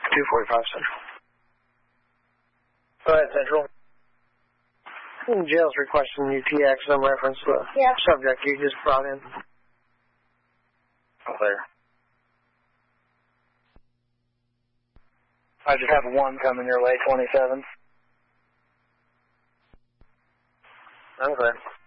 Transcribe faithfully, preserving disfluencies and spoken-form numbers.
two forty-five Central. Go ahead, Central. Jail's requesting U T X some reference to the yeah. subject you just brought in. Clear. I just have one coming your way, twenty-seven. I'm clear.